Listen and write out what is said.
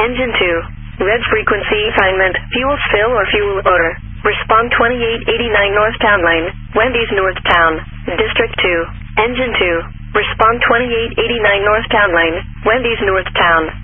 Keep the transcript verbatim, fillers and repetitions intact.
Engine two. Red frequency assignment, fuel spill or fuel odor. Respond twenty-eight eighty-nine North Town Line, Wendy's North Town, District two. Engine two. Respond twenty-eight eighty-nine North Town Line, Wendy's North Town.